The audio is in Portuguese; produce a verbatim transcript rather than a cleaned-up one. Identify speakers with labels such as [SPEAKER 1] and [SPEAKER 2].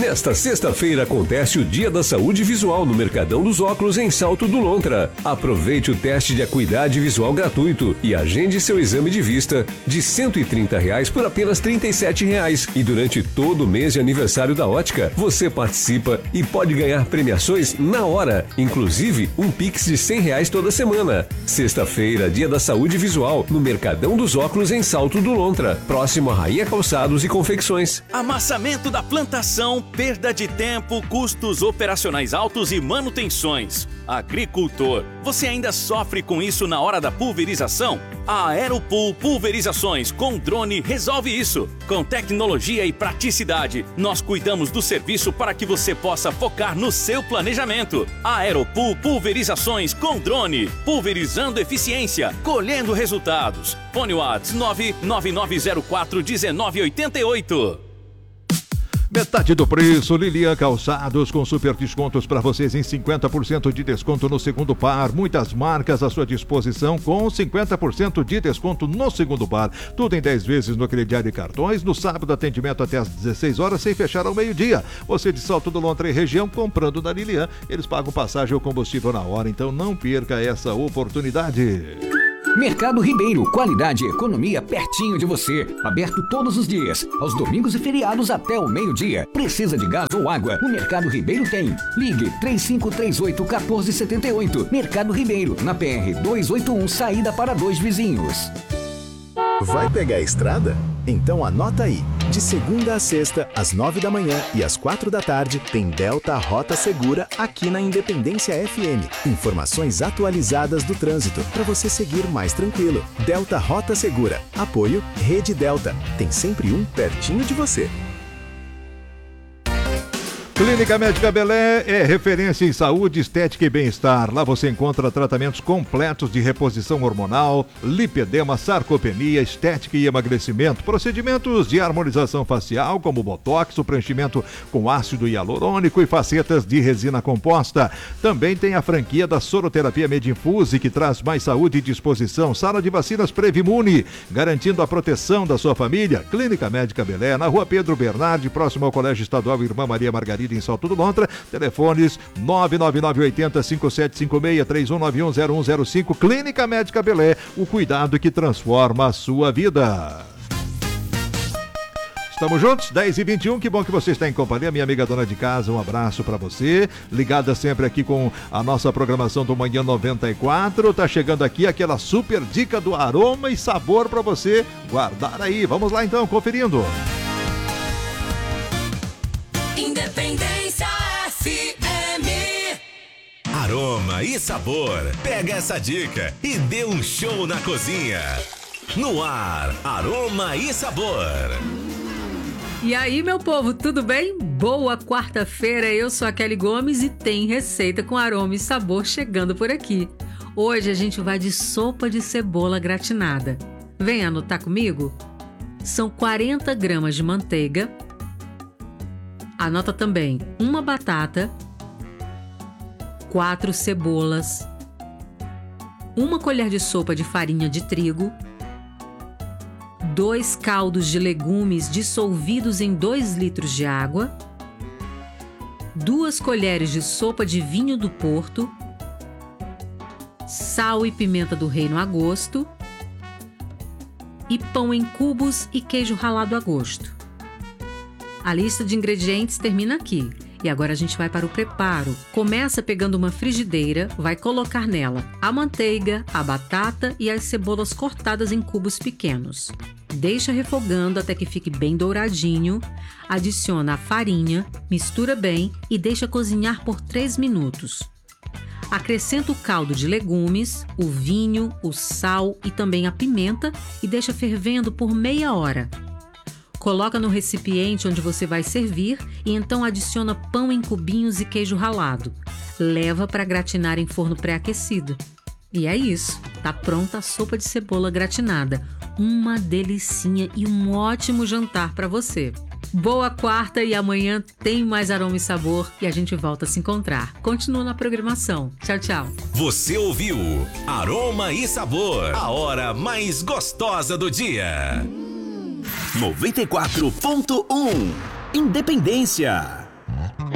[SPEAKER 1] Nesta sexta-feira acontece o Dia da Saúde Visual no Mercadão dos Óculos em Salto do Lontra. Aproveite o teste de acuidade visual gratuito e agende seu exame de vista de cento e trinta reais por apenas trinta e sete reais. E durante todo o mês de aniversário da ótica, você participa e pode ganhar premiações na hora, inclusive um Pix de cem reais toda semana. Sexta-feira, Dia da Saúde Visual no Mercadão dos Óculos em Salto do Lontra, próximo a Rainha Calçados e Confecções.
[SPEAKER 2] Amassamento da plantação, perda de tempo, custos operacionais altos e manutenções. Agricultor, você ainda sofre com isso na hora da pulverização? A Aeropool Pulverizações com drone resolve isso. Com tecnologia e praticidade, nós cuidamos do serviço para que você possa focar no seu planejamento. A Aeropool Pulverizações com drone, pulverizando eficiência, colhendo resultados. Fone Whats nove nove nove zero quatro um nove oito oito.
[SPEAKER 3] Metade do preço, Lilian Calçados, com super descontos para vocês em cinquenta por cento de desconto no segundo par. Muitas marcas à sua disposição com cinquenta por cento de desconto no segundo par. Tudo em dez vezes no crediário e cartões. No sábado, atendimento até às dezesseis horas, sem fechar ao meio-dia. Você de Salto do Lontra e região, comprando na Lilian, eles pagam passagem ou combustível na hora. Então não perca essa oportunidade.
[SPEAKER 4] Mercado Ribeiro, qualidade e economia pertinho de você. Aberto todos os dias, aos domingos e feriados até o meio-dia. Precisa de gás ou água? O Mercado Ribeiro tem. Ligue três cinco três oito, um quatro sete oito. Mercado Ribeiro, na P R duzentos e oitenta e um, saída para Dois Vizinhos.
[SPEAKER 5] Vai pegar a estrada? Então anota aí. De segunda a sexta, às nove da manhã e às quatro da tarde, tem Delta Rota Segura aqui na Independência F M. Informações atualizadas do trânsito para você seguir mais tranquilo. Delta Rota Segura. Apoio Rede Delta. Tem sempre um pertinho de você.
[SPEAKER 3] Clínica Médica Belé é referência em saúde, estética e bem-estar. Lá você encontra tratamentos completos de reposição hormonal, lipedema, sarcopenia, estética e emagrecimento, procedimentos de harmonização facial, como botox, o preenchimento com ácido hialurônico e facetas de resina composta. Também tem a franquia da soroterapia Medinfuse, que traz mais saúde e disposição. Sala de vacinas Previmune, garantindo a proteção da sua família. Clínica Médica Belé, na Rua Pedro Bernardi, próximo ao Colégio Estadual Irmã Maria Margarida, em Salto do Lontra. Telefones nove nove nove oito zero cinco sete cinco seis, três um nove um zero um zero cinco. Clínica Médica Belé, o cuidado que transforma a sua vida. Estamos juntos, dez e vinte e um, que bom que você está em companhia, minha amiga dona de casa, um abraço para você, ligada sempre aqui com a nossa programação do Manhã noventa e quatro, tá chegando aqui aquela super dica do aroma e sabor para você guardar aí. Vamos lá então, conferindo.
[SPEAKER 6] Independência F M.
[SPEAKER 7] Aroma e sabor. Pega essa dica e dê um show na cozinha. No ar, Aroma e Sabor.
[SPEAKER 8] E aí, meu povo, tudo bem? Boa quarta-feira, eu sou a Kelly Gomes e tem receita com aroma e sabor chegando por aqui. Hoje a gente vai de sopa de cebola gratinada. Vem anotar comigo? São quarenta gramas de manteiga. Anota também uma batata, quatro cebolas, uma colher de sopa de farinha de trigo, dois caldos de legumes dissolvidos em dois litros de água, duas colheres de sopa de vinho do Porto, sal e pimenta do reino a gosto e pão em cubos e queijo ralado a gosto. A lista de ingredientes termina aqui. E agora a gente vai para o preparo. Começa pegando uma frigideira, vai colocar nela a manteiga, a batata e as cebolas cortadas em cubos pequenos. Deixa refogando até que fique bem douradinho. Adiciona a farinha, mistura bem e deixa cozinhar por três minutos. Acrescenta o caldo de legumes, o vinho, o sal e também a pimenta e deixa fervendo por meia hora. Coloca no recipiente onde você vai servir e então adiciona pão em cubinhos e queijo ralado. Leva para gratinar em forno pré-aquecido. E é isso, tá pronta a sopa de cebola gratinada. Uma delicinha e um ótimo jantar para você. Boa quarta e amanhã tem mais aroma e sabor e a gente volta a se encontrar. Continua na programação. Tchau, tchau.
[SPEAKER 7] Você ouviu Aroma e Sabor, a hora mais gostosa do dia. noventa e quatro ponto um Independência.